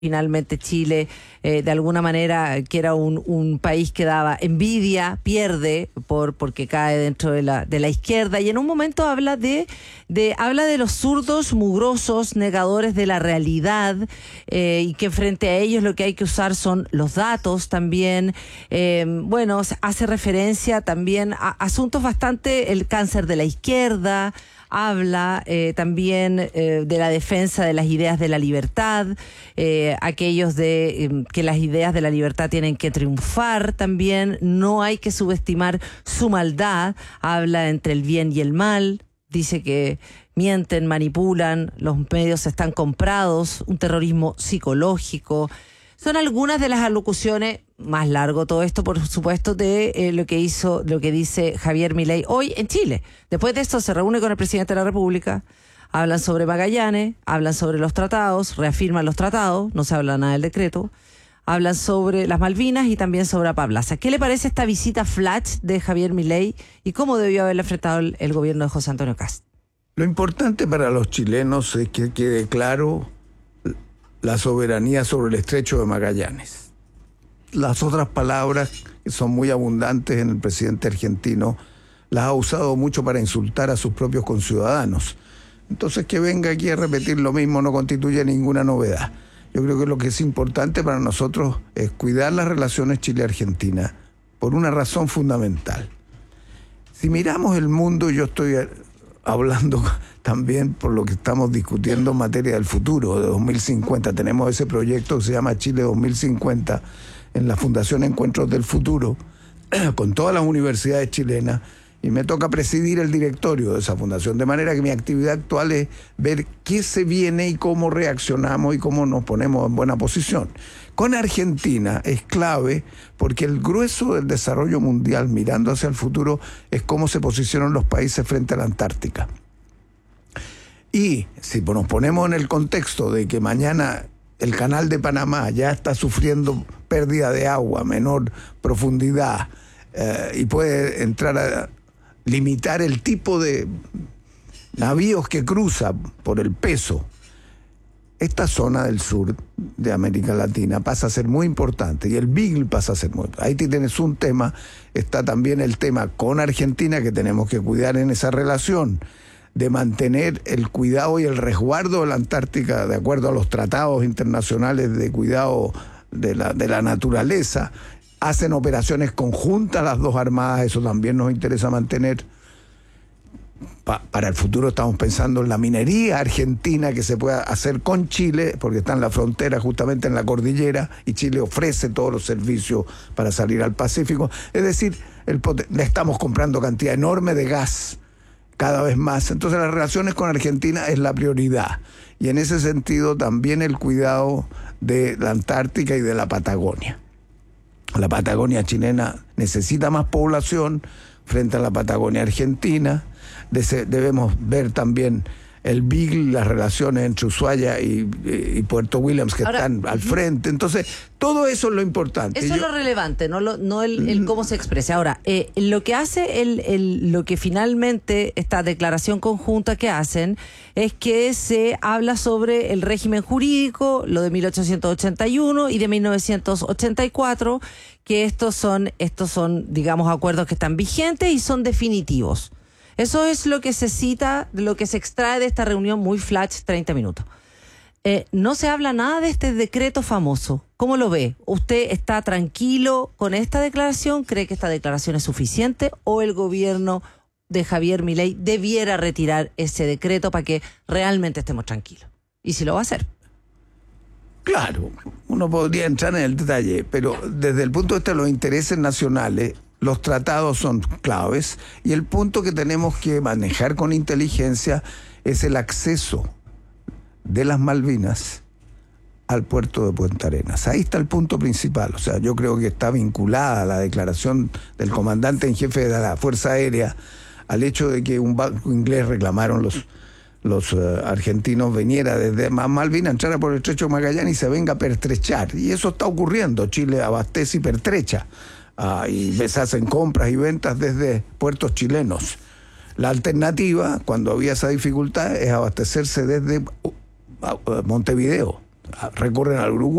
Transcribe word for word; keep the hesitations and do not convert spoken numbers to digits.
Finalmente Chile, eh, de alguna manera, que era un, un país que daba envidia, pierde por porque cae dentro de la de la izquierda, y en un momento habla de, de habla de los zurdos mugrosos, negadores de la realidad, eh, y que frente a ellos lo que hay que usar son los datos también. Eh, bueno, hace referencia también a asuntos bastante, el cáncer de la izquierda. Habla eh, también eh, de la defensa de las ideas de la libertad, eh, aquellos de eh, que las ideas de la libertad tienen que triunfar también, no hay que subestimar su maldad, habla entre el bien y el mal, dice que mienten, manipulan, los medios están comprados, un terrorismo psicológico. Son algunas de las alocuciones, más largo todo esto, por supuesto, de eh, lo que hizo, lo que dice Javier Milei hoy en Chile. Después de esto se reúne con el presidente de la República, hablan sobre Magallanes, hablan sobre los tratados, reafirman los tratados, no se habla nada del decreto, hablan sobre las Malvinas y también sobre Apablaza. ¿Qué le parece esta visita flash de Javier Milei y cómo debió haberle enfrentado el, el gobierno de José Antonio Kast? Lo importante para los chilenos es que quede claro la soberanía sobre el estrecho de Magallanes. Las otras palabras, que son muy abundantes en el presidente argentino, las ha usado mucho para insultar a sus propios conciudadanos. Entonces, que venga aquí a repetir lo mismo no constituye ninguna novedad. Yo creo que lo que es importante para nosotros es cuidar las relaciones Chile-Argentina por una razón fundamental. Si miramos el mundo, yo estoy hablando también por lo que estamos discutiendo en materia del futuro, de dos mil cincuenta. Tenemos ese proyecto que se llama Chile dos mil cincuenta en la Fundación Encuentros del Futuro, con todas las universidades chilenas, y me toca presidir el directorio de esa fundación, de manera que mi actividad actual es ver qué se viene y cómo reaccionamos y cómo nos ponemos en buena posición. Con Argentina es clave porque el grueso del desarrollo mundial mirando hacia el futuro es cómo se posicionan los países frente a la Antártica. Y si nos ponemos en el contexto de que mañana el canal de Panamá ya está sufriendo pérdida de agua, menor profundidad, eh, y puede entrar a limitar el tipo de navíos que cruza por el peso, esta zona del sur de América Latina pasa a ser muy importante y el Beagle pasa a ser muy importante. Ahí tienes un tema, está también el tema con Argentina que tenemos que cuidar en esa relación, de mantener el cuidado y el resguardo de la Antártica de acuerdo a los tratados internacionales de cuidado de la, de la naturaleza. Hacen operaciones conjuntas las dos armadas, eso también nos interesa mantener. Pa, para el futuro estamos pensando en la minería argentina que se pueda hacer con Chile, porque está en la frontera, justamente en la cordillera, y Chile ofrece todos los servicios para salir al Pacífico. Es decir, el, le estamos comprando cantidad enorme de gas cada vez más. Entonces las relaciones con Argentina es la prioridad. Y en ese sentido también el cuidado de la Antártica y de la Patagonia. La Patagonia chilena necesita más población frente a la Patagonia argentina. Debemos ver también el Beagle, las relaciones entre Ushuaia y, y Puerto Williams que Ahora, están al frente. Entonces, todo eso es lo importante. Eso Yo, es lo relevante, no lo, no el, el cómo se expresa. Ahora, eh, lo que hace el, el, lo que finalmente esta declaración conjunta que hacen es que se habla sobre el régimen jurídico, lo de mil ochocientos ochenta y uno y de mil novecientos ochenta y cuatro, que estos son, estos son, digamos, acuerdos que están vigentes y son definitivos. Eso es lo que se cita, lo que se extrae de esta reunión muy flash, treinta minutos. Eh, no se habla nada de este decreto famoso. ¿Cómo lo ve? ¿Usted está tranquilo con esta declaración? ¿Cree que esta declaración es suficiente? ¿O el gobierno de Javier Milei debiera retirar ese decreto para que realmente estemos tranquilos? ¿Y si lo va a hacer? Claro, uno podría entrar en el detalle, pero desde el punto de vista de los intereses nacionales, los tratados son claves y el punto que tenemos que manejar con inteligencia es el acceso de las Malvinas al puerto de Punta Arenas. Ahí está el punto principal. O sea, yo creo que está vinculada la declaración del comandante en jefe de la Fuerza Aérea al hecho de que un barco inglés, reclamaron los, los uh, argentinos, viniera desde Malvinas, entrara por el estrecho de Magallanes y se venga a pertrechar. Y eso está ocurriendo. Chile abastece y pertrecha. Uh, y se hacen compras y ventas desde puertos chilenos. La alternativa, cuando había esa dificultad, es abastecerse desde uh, uh, Montevideo. recurren al Uruguay.